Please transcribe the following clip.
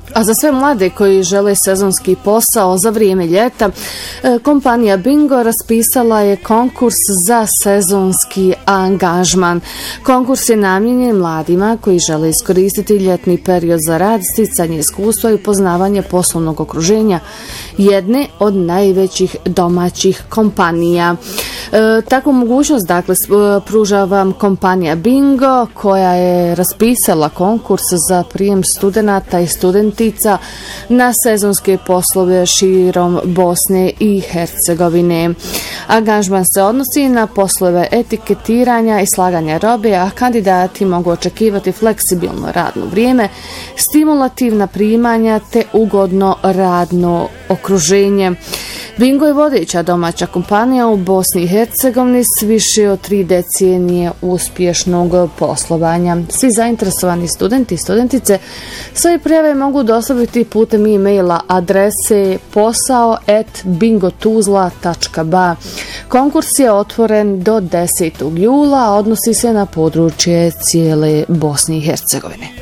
A za sve mlade koji žele sezonski posao za vrijeme ljeta, kompanija Bingo raspisala je konkurs za sezonski angažman. Konkurs je namijenjen mladima koji žele iskoristiti ljetni period za rad, sticanje iskustva i upoznavanje poslovnog okruženja jedne od najvećih domaćih kompanija. Takvu mogućnost pruža vam kompanija Bingo koja je raspisala konkurs za prijem studenata i studentica na sezonske poslove širom Bosne i Hercegovine. Angažman se odnosi na poslove etiketiranja i slaganja robe, a kandidati mogu očekivati fleksibilno radno vrijeme, stimulativna primanja te ugodno radno okruženje. Bingo je vodeća domaća kompanija u Bosni i Hercegovini s više od 3 decenije uspješnog poslovanja. Svi zainteresovani studenti i studentice svoje prijave mogu dostaviti putem e-maila adrese posao@bingotuzla.ba. Konkurs je otvoren do 10. jula, a odnosi se na područje cijele Bosne i Hercegovine.